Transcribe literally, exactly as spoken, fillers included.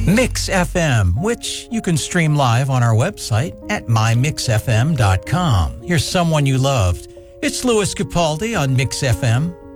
Mix F M, which you can stream live on our website at my mix f m dot com. Here's someone you loved. It's Louis Capaldi on Mix F M.